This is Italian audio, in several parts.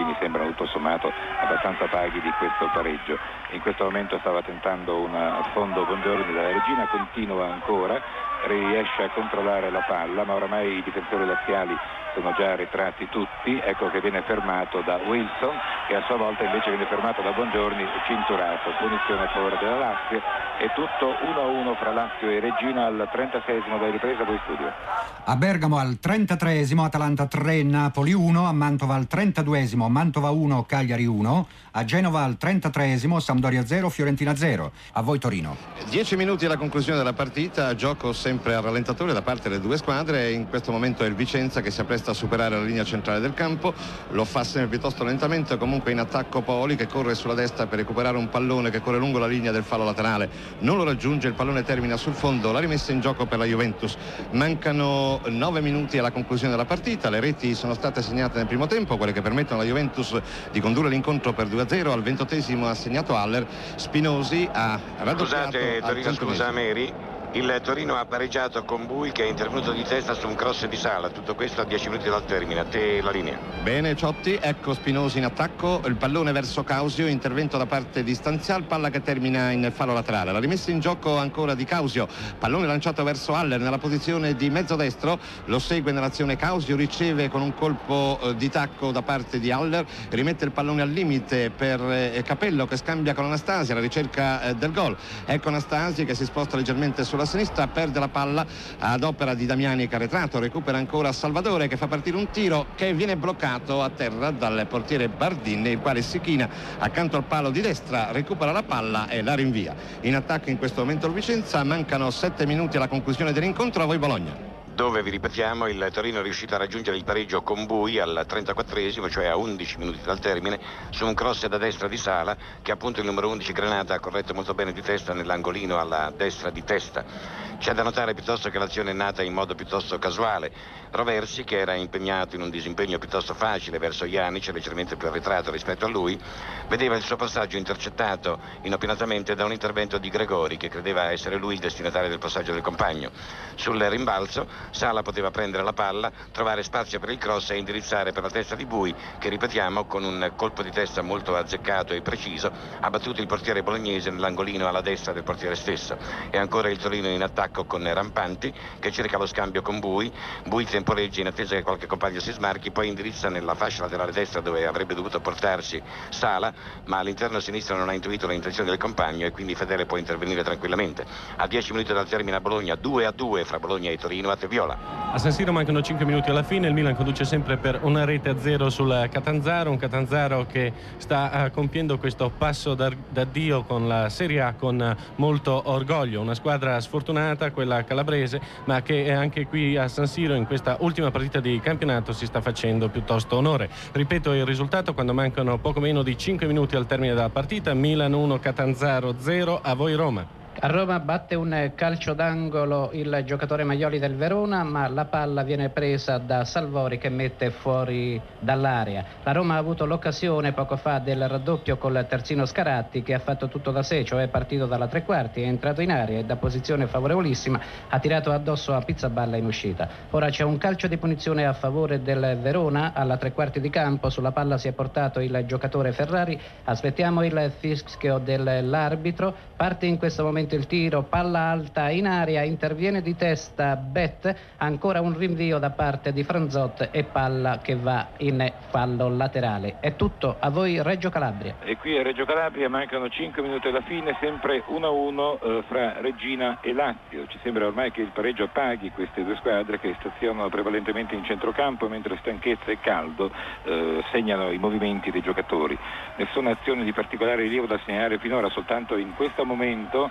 mi sembrano tutto sommato abbastanza paghi di questo pareggio. In questo momento stava tentando un affondo Bongiorni dalla Regina, continua ancora, riesce a controllare la palla, ma oramai i difensori laziali sono già ritratti tutti. Ecco che viene fermato da Wilson, che a sua volta invece viene fermato da Bongiorni, cinturato. Punizione a favore della Lazio. È tutto 1-1 fra Lazio e Regina al 36esimo della ripresa. Poi studio. A Bergamo al 33esimo Atalanta 3, Napoli 1, a Mantova al 32esimo Mantova 1, Cagliari 1, a Genova al 33esimo Sampdoria 0, Fiorentina 0. A voi Torino. 10 minuti alla conclusione della partita, gioco sempre al rallentatore da parte delle due squadre. In questo momento è il Vicenza che si appresta a superare la linea centrale del campo, lo fa sempre piuttosto lentamente. Comunque in attacco Poli che corre sulla destra per recuperare un pallone che corre lungo la linea del fallo laterale, non lo raggiunge, il pallone termina sul fondo, la rimessa in gioco per la Juventus. Mancano 9 minuti alla conclusione della partita, le reti sono state segnate nel primo tempo, quelle che permettono alla Juventus di condurre l'incontro per 2-0. Al 28esimo ha segnato Haller, Spinosi ha raddoppiato. Scusate Torino, scusa Meri, il Torino ha pareggiato con Bui che è intervenuto di testa su un cross di Sala, tutto questo a 10 minuti dal termine. A te la linea. Bene Ciotti, ecco Spinosi in attacco, il pallone verso Causio, intervento da parte di Stanzial, palla che termina in fallo laterale, la rimessa in gioco ancora di Causio, pallone lanciato verso Haller nella posizione di mezzo destro, lo segue nell'azione Causio, riceve con un colpo di tacco da parte di Haller, rimette il pallone al limite per Capello che scambia con Anastasia alla ricerca del gol. Ecco Anastasia che si sposta leggermente sulla sinistra, perde la palla ad opera di Damiani Carretrato, recupera ancora Salvatore che fa partire un tiro che viene bloccato a terra dal portiere Bardini, il quale si china accanto al palo di destra, recupera la palla e la rinvia. In attacco in questo momento il Vicenza, mancano 7 minuti alla conclusione dell'incontro. A voi Bologna. Dove vi ripetiamo il Torino è riuscito a raggiungere il pareggio con Bui al 34esimo, cioè a 11 minuti dal termine, su un cross da destra di Sala che appunto il numero 11 Granata ha corretto molto bene di testa nell'angolino alla destra di testa. C'è da notare piuttosto che l'azione è nata in modo piuttosto casuale. Roversi, che era impegnato in un disimpegno piuttosto facile verso Janic, leggermente più arretrato rispetto a lui, vedeva il suo passaggio intercettato inopinatamente da un intervento di Gregori, che credeva essere lui il destinatario del passaggio del compagno. Sul rimbalzo Sala poteva prendere la palla, trovare spazio per il cross e indirizzare per la testa di Bui, che ripetiamo con un colpo di testa molto azzeccato e preciso ha battuto il portiere bolognese nell'angolino alla destra del portiere stesso. E ancora il Torino in attacco con Rampanti che cerca lo scambio con Bui temporeggia in attesa che qualche compagno si smarchi, poi indirizza nella fascia laterale destra dove avrebbe dovuto portarsi Sala, ma all'interno sinistro non ha intuito le intenzioni del compagno e quindi Fedele può intervenire tranquillamente. A 10 minuti dal termine a Bologna, 2-2 fra Bologna e Torino. A te Viola. A San Siro mancano 5 minuti alla fine, il Milan conduce sempre per 1-0 sul Catanzaro, un Catanzaro che sta compiendo questo passo d'addio con la Serie A con molto orgoglio, una squadra sfortunata, quella calabrese, ma che anche qui a San Siro in questa ultima partita di campionato si sta facendo piuttosto onore. Ripeto il risultato quando mancano poco meno di 5 minuti al termine della partita: Milan 1, Catanzaro 0. A voi Roma. A Roma batte un calcio d'angolo il giocatore Maioli del Verona, ma la palla viene presa da Salvori che mette fuori dall'area. La Roma ha avuto l'occasione poco fa del raddoppio col terzino Scaratti, che ha fatto tutto da sé, cioè è partito dalla tre quarti, è entrato in area e da posizione favorevolissima ha tirato addosso a Pizzaballa in uscita. Ora c'è un calcio di punizione a favore del Verona alla tre quarti di campo, sulla palla si è portato il giocatore Ferrari, aspettiamo il fischio dell'arbitro. Parte in questo momento il tiro, palla alta in aria, interviene di testa Bet, ancora un rinvio da parte di Franzot e palla che va in fallo laterale. È tutto, a voi Reggio Calabria. E qui a Reggio Calabria mancano 5 minuti alla fine, sempre 1-1 fra Regina e Lazio. Ci sembra ormai che il pareggio paghi queste due squadre che stazionano prevalentemente in centrocampo, mentre stanchezza e caldo segnano i movimenti dei giocatori. Nessuna azione di particolare rilievo da segnalare finora, soltanto in questo momento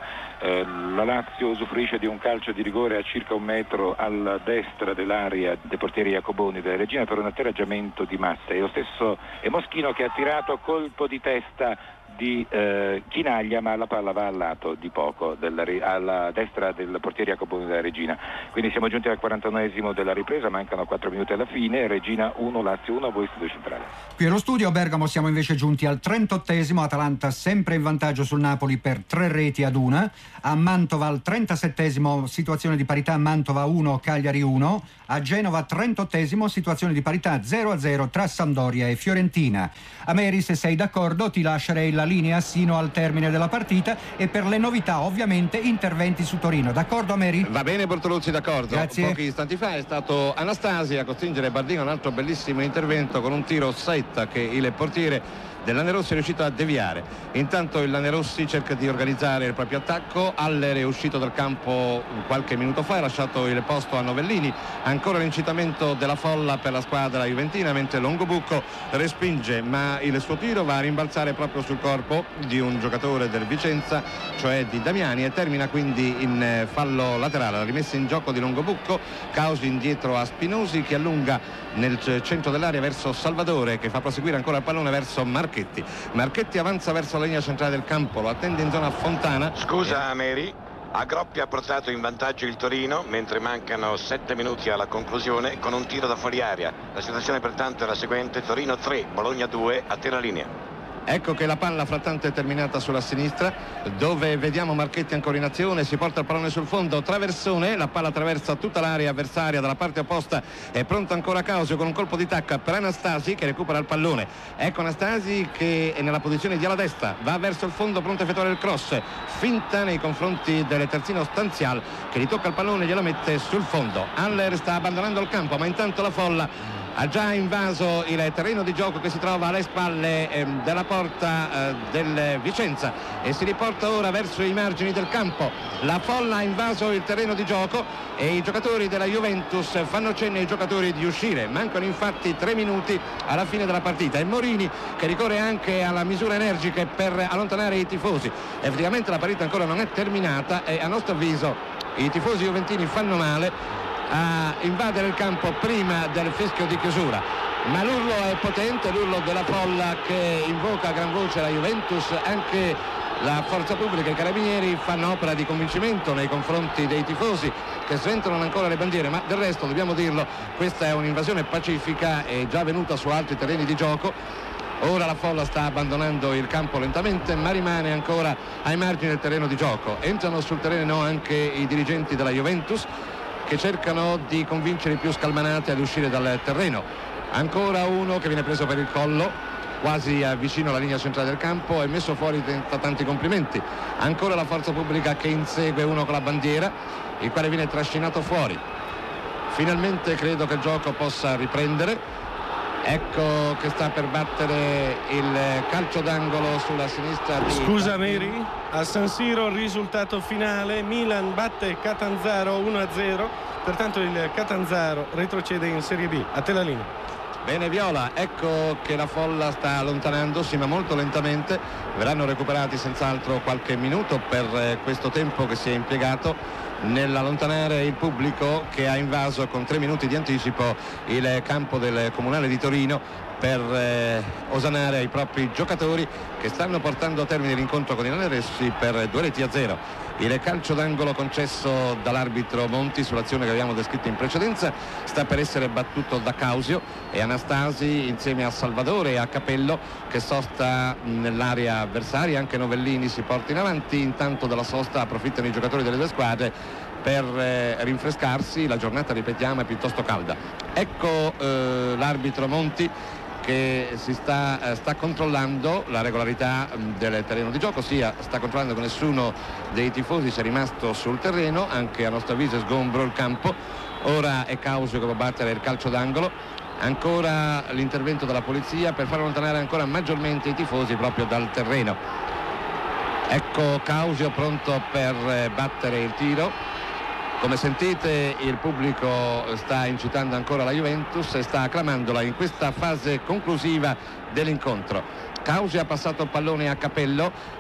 la Lazio usufruisce di un calcio di rigore a circa 1 metro alla destra dell'area dei portieri Jacoboni della Regina per un atterraggiamento di Massa, e lo stesso è Moschino che ha tirato a colpo di testa di Chinaglia, ma la palla va al lato di poco, alla destra del portiere Jacopo della Regina. Quindi siamo giunti al 49esimo della ripresa, mancano 4 minuti alla fine, Regina 1, Lazio 1, a voi studio centrale. Qui allo studio Bergamo siamo invece giunti al 38esimo, Atalanta sempre in vantaggio sul Napoli per 3-1, a Mantova al 37esimo situazione di parità, Mantova 1, Cagliari 1, a Genova 38esimo situazione di parità 0-0 tra Sampdoria e Fiorentina. Ameri, se sei d'accordo ti lascerei la linea sino al termine della partita e per le novità ovviamente interventi su Torino. D'accordo Ameri? Va bene Bortoluzzi, d'accordo. Grazie. Pochi istanti fa è stato Anastasi a costringere Bardino, un altro bellissimo intervento con un tiro setta che il portiere del Lanerossi è riuscito a deviare. Intanto il Lanerossi cerca di organizzare il proprio attacco. Haller è uscito dal campo qualche minuto fa, ha lasciato il posto a Novellini. Ancora l'incitamento della folla per la squadra juventina, mentre Longobucco respinge, ma il suo tiro va a rimbalzare proprio sul corpo di un giocatore del Vicenza, cioè di Damiani, e termina quindi in fallo laterale. La rimessa in gioco di Longobucco, Causi indietro a Spinosi che allunga nel centro dell'area verso Salvadore, che fa proseguire ancora il pallone verso Marchetti avanza verso la linea centrale del campo, lo attende in zona Fontana. Scusa Ameri, a Groppi ha portato in vantaggio il Torino mentre mancano 7 minuti alla conclusione con un tiro da fuori area. La situazione pertanto è la seguente: Torino 3, Bologna 2, a te la linea. Ecco che la palla frattanto è terminata sulla sinistra, dove vediamo Marchetti ancora in azione, si porta il pallone sul fondo, traversone, la palla attraversa tutta l'area avversaria dalla parte opposta, è pronto ancora Causio con un colpo di tacca per Anastasi che recupera il pallone. Ecco Anastasi che è nella posizione di ala destra, va verso il fondo pronto a effettuare il cross, finta nei confronti del terzino Stanzial che gli tocca il pallone e glielo mette sul fondo. Haller sta abbandonando il campo, ma intanto la folla ha già invaso il terreno di gioco che si trova alle spalle della porta del Vicenza e si riporta ora verso i margini del campo. La folla ha invaso il terreno di gioco e i giocatori della Juventus fanno cenno ai giocatori di uscire. Mancano infatti 3 minuti alla fine della partita e Morini che ricorre anche alla misura energiche per allontanare i tifosi. Effettivamente la partita ancora non è terminata e a nostro avviso i tifosi juventini fanno male a invadere il campo prima del fischio di chiusura, ma l'urlo è potente, l'urlo della folla che invoca a gran voce la Juventus. Anche la forza pubblica e i carabinieri fanno opera di convincimento nei confronti dei tifosi che sventolano ancora le bandiere, ma del resto dobbiamo dirlo, questa è un'invasione pacifica, è già avvenuta su altri terreni di gioco. Ora la folla sta abbandonando il campo lentamente, ma rimane ancora ai margini del terreno di gioco. Entrano sul terreno anche i dirigenti della Juventus che cercano di convincere i più scalmanati ad uscire dal terreno. Ancora uno che viene preso per il collo, quasi vicino alla linea centrale del campo, e messo fuori da tanti complimenti. Ancora la forza pubblica che insegue uno con la bandiera, il quale viene trascinato fuori. Finalmente credo che il gioco possa riprendere. Ecco che sta per battere il calcio d'angolo sulla sinistra di... Scusa Meri, a San Siro il risultato finale: Milan batte Catanzaro 1-0, pertanto il Catanzaro retrocede in Serie B. A te la linea. Bene Viola, ecco che la folla sta allontanandosi ma molto lentamente, verranno recuperati senz'altro qualche minuto per questo tempo che si è impiegato nell'allontanare il pubblico che ha invaso con 3 minuti di anticipo il campo del Comunale di Torino per osanare ai propri giocatori che stanno portando a termine l'incontro con i Lanerossi per 2-0. Il calcio d'angolo concesso dall'arbitro Monti sull'azione che abbiamo descritto in precedenza sta per essere battuto da Causio e Anastasi insieme a Salvadore e a Capello che sosta nell'area avversaria. Anche Novellini si porta in avanti, intanto della sosta approfittano i giocatori delle due squadre per rinfrescarsi. La giornata, ripetiamo, è piuttosto calda. Ecco l'arbitro Monti che si sta controllando la regolarità del terreno di gioco, sia sta controllando che nessuno dei tifosi sia rimasto sul terreno. Anche a nostro avviso è sgombro il campo. Ora è Causio che può battere il calcio d'angolo. Ancora l'intervento della polizia per far allontanare ancora maggiormente i tifosi proprio dal terreno. Ecco Causio pronto per battere il tiro. Come sentite il pubblico sta incitando ancora la Juventus e sta acclamandola in questa fase conclusiva dell'incontro. Causio ha passato il pallone a Capello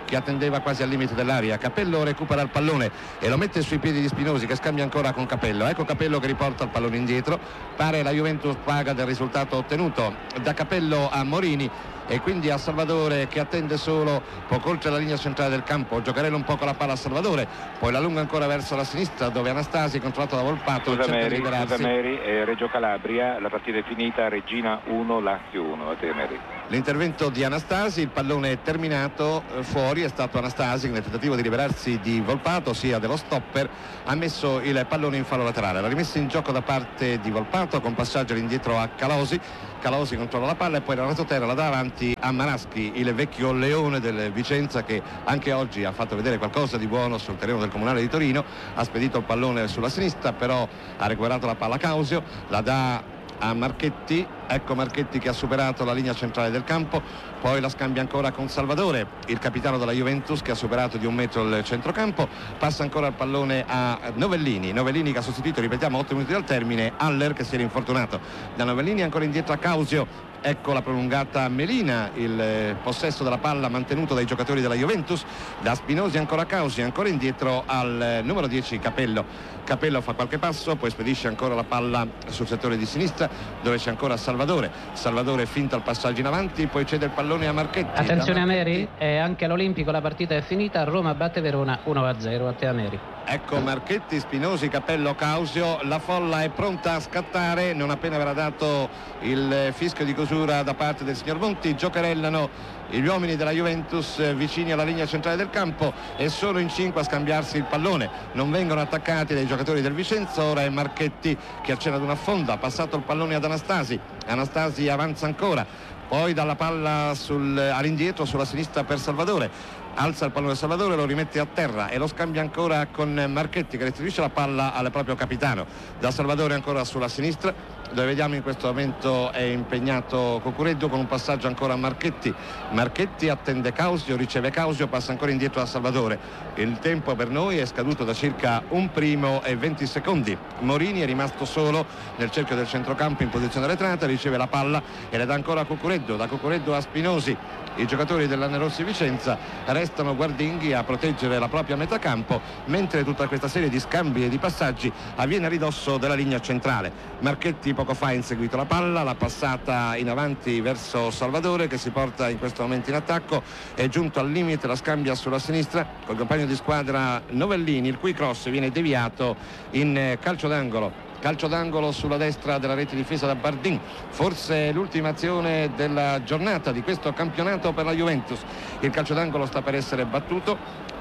che attendeva quasi al limite dell'area. Capello recupera il pallone e lo mette sui piedi di Spinosi, che scambia ancora con Capello. Ecco Capello che riporta il pallone indietro. Pare la Juventus paga del risultato ottenuto. Da Capello a Morini e quindi a Salvadore, che attende solo poco oltre la linea centrale del campo. Giocarello un po' con la palla a Salvadore, poi la lunga ancora verso la sinistra, dove Anastasi, controllato da Volpato, Scusa Mary, Reggio Calabria, la partita è finita, Reggina 1, Lazio 1. A te Mary. L'intervento di Anastasi, il pallone è terminato, fuori è stato Anastasi nel tentativo di liberarsi di Volpato, sia dello stopper, ha messo il pallone in fallo laterale. La rimessa in gioco da parte di Volpato con passaggio all'indietro a Calosi controlla la palla e poi la retroterra la dà avanti a Maraschi, il vecchio leone del Vicenza, che anche oggi ha fatto vedere qualcosa di buono sul terreno del Comunale di Torino. Ha spedito il pallone sulla sinistra, però ha recuperato la palla Causio, la dà a Marchetti. Ecco Marchetti che ha superato la linea centrale del campo, poi la scambia ancora con Salvadore, il capitano della Juventus, che ha superato di 1 metro il centrocampo. Passa ancora il pallone a Novellini che ha sostituito, ripetiamo, 8 minuti dal termine, Haller, che si era infortunato. Da Novellini ancora indietro a Causio. Ecco la prolungata Melina, il possesso della palla mantenuto dai giocatori della Juventus. Da Spinosi ancora a Causi, ancora indietro al numero 10 Capello fa qualche passo, poi spedisce ancora la palla sul settore di sinistra, dove c'è ancora Salvadore finta il passaggio in avanti, poi cede il pallone a Marchetti. Attenzione a Mary, anche all'Olimpico la partita è finita, Roma batte Verona 1-0. A te Mary. Ecco Marchetti, Spinosi, Capello, Causio, la folla è pronta a scattare non appena verrà dato il fischio di chiusura da parte del signor Monti. Giocherellano gli uomini della Juventus vicini alla linea centrale del campo e sono in 5 a scambiarsi il pallone, non vengono attaccati dai giocatori del Vicenza. Ora è Marchetti che accenna ad una fonda, ha passato il pallone ad Anastasi avanza ancora, poi dalla palla all'indietro sulla sinistra per Salvadore, alza il pallone Salvadore, lo rimette a terra e lo scambia ancora con Marchetti, che restituisce la palla al proprio capitano. Da Salvadore ancora sulla sinistra, dove vediamo in questo momento è impegnato Cucureddu, con un passaggio ancora a Marchetti attende Causio, riceve Causio, passa ancora indietro a Salvadore. Il tempo per noi è scaduto da circa 1 minuto e 20 secondi. Morini è rimasto solo nel cerchio del centrocampo in posizione arretrata, riceve la palla e le dà ancora a Cucureddu, da Cucureddu a Spinosi. I giocatori dell'Anerossi Vicenza restano guardinghi a proteggere la propria metacampo, mentre tutta questa serie di scambi e di passaggi avviene a ridosso della linea centrale. Marchetti poco fa ha inseguito la palla, l'ha passata in avanti verso Salvadore, che si porta in questo momento in attacco, è giunto al limite, la scambia sulla sinistra col compagno di squadra Novellini, il cui cross viene deviato in calcio d'angolo sulla destra della rete difesa da Bardin. Forse l'ultima azione della giornata di questo campionato per la Juventus. Il calcio d'angolo sta per essere battuto,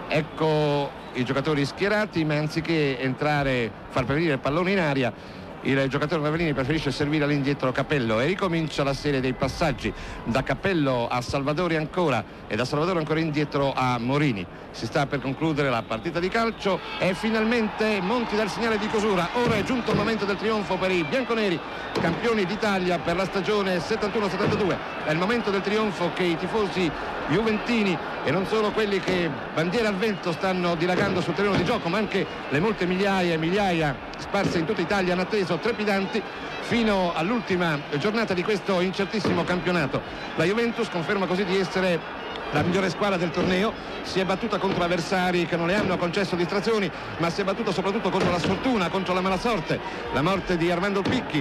ecco i giocatori schierati, ma anziché far prevenire il pallone in aria, il giocatore Novellini preferisce servire all'indietro Capello e ricomincia la serie dei passaggi, da Capello a Salvadore ancora e da Salvadore ancora indietro a Morini. Si sta per concludere la partita di calcio e finalmente Monti dà il segnale di chiusura. Ora è giunto il momento del trionfo per i bianconeri, campioni d'Italia per la stagione 71-72. È il momento del trionfo che i tifosi juventini, e non solo quelli che bandiera al vento stanno dilagando sul terreno di gioco, ma anche le molte migliaia e migliaia sparse in tutta Italia, hanno atteso trepidanti fino all'ultima giornata di questo incertissimo campionato. La Juventus conferma così di essere la migliore squadra del torneo, si è battuta contro avversari che non le hanno concesso distrazioni, ma si è battuta soprattutto contro la sfortuna, contro la mala sorte, la morte di Armando Picchi,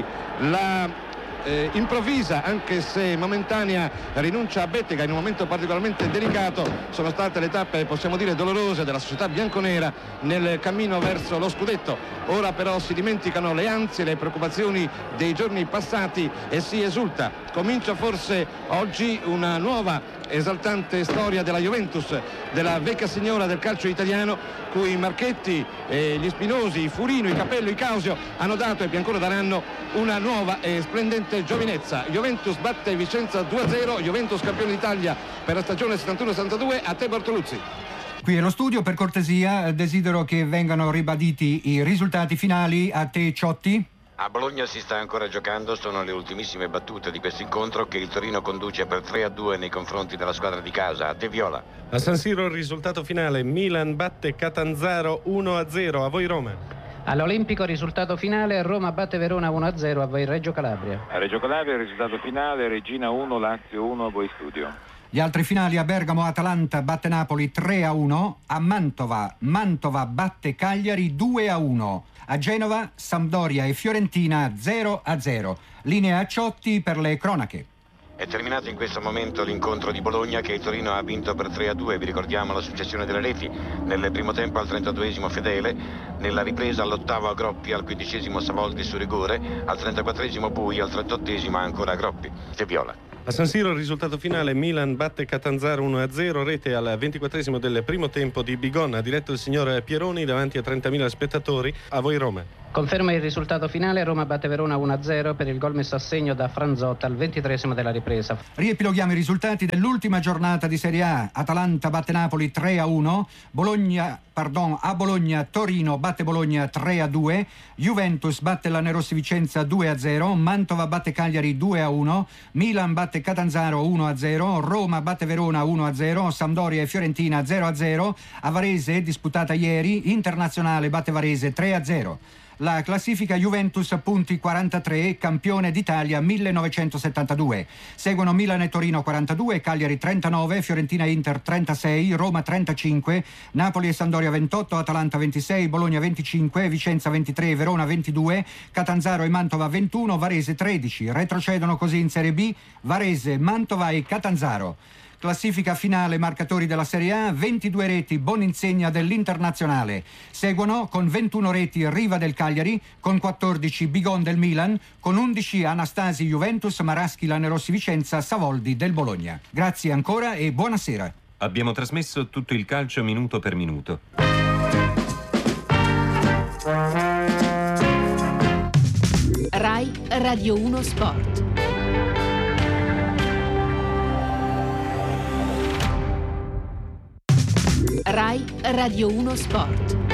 la improvvisa, anche se momentanea, rinuncia a Bettega in un momento particolarmente delicato. Sono state le tappe, possiamo dire, dolorose della società bianconera nel cammino verso lo scudetto. Ora però si dimenticano le ansie, le preoccupazioni dei giorni passati e si esulta. Comincia forse oggi una nuova esaltante storia della Juventus, della vecchia signora del calcio italiano, cui Marchetti, gli Spinosi, i Furino, i Capello, i Causio hanno dato e ancora daranno una nuova e splendente giovinezza. Juventus batte Vicenza 2-0, Juventus campione d'Italia per la stagione 71-72. A te Bortoluzzi. Qui è lo studio, per cortesia desidero che vengano ribaditi i risultati finali. A te Ciotti. A Bologna si sta ancora giocando, sono le ultimissime battute di questo incontro che il Torino conduce per 3-2 nei confronti della squadra di casa. A te Viola. A San Siro il risultato finale: Milan batte Catanzaro 1-0. A voi Roma. All'Olimpico risultato finale: Roma batte Verona 1-0. A voi Reggio Calabria. A Reggio Calabria il risultato finale: Reggina 1, Lazio 1. A voi studio. Gli altri finali: a Bergamo Atalanta batte Napoli 3-1, a Mantova batte Cagliari 2-1, a Genova Sampdoria e Fiorentina 0-0. Linea a Ciotti per le cronache. È terminato in questo momento l'incontro di Bologna, che il Torino ha vinto per 3-2. Vi ricordiamo la successione delle reti: nel primo tempo al 32esimo Fedele, nella ripresa all'8° Groppi, al 15esimo Savoldi su rigore, al 34esimo Bui, al 38esimo ancora Groppi. Se viola. A San Siro il risultato finale: Milan batte Catanzaro 1-0, rete al 24esimo del primo tempo di Bigon, ha diretto il signor Pieroni davanti a 30.000 spettatori. A voi Roma. Conferma il risultato finale: Roma batte Verona 1-0 per il gol messo a segno da Franzotta al 23esimo della ripresa. Riepiloghiamo i risultati dell'ultima giornata di Serie A. Atalanta batte Napoli 3-1, a Bologna Torino batte Bologna 3-2, Juventus batte la Nerossi Vicenza 2-0, Mantova batte Cagliari 2-1, Milan batte Catanzaro 1-0, Roma batte Verona 1-0, Sampdoria e Fiorentina 0-0, a Varese, disputata ieri, Internazionale batte Varese 3-0. La classifica: Juventus punti 43, campione d'Italia 1972. Seguono Milan e Torino 42, Cagliari 39, Fiorentina e Inter 36, Roma 35, Napoli e Sampdoria 28, Atalanta 26, Bologna 25, Vicenza 23, Verona 22, Catanzaro e Mantova 21, Varese 13. Retrocedono così in Serie B Varese, Mantova e Catanzaro. Classifica finale: marcatori della Serie A: 22 reti Boninsegna dell'Internazionale. Seguono con 21 reti Riva del Cagliari, con 14 Bigon del Milan, con 11 Anastasi Juventus, Maraschi Lanerossi Vicenza, Savoldi del Bologna. Grazie ancora e buonasera. Abbiamo trasmesso tutto il calcio minuto per minuto. Rai Radio 1 Sport. Rai Radio 1 Sport.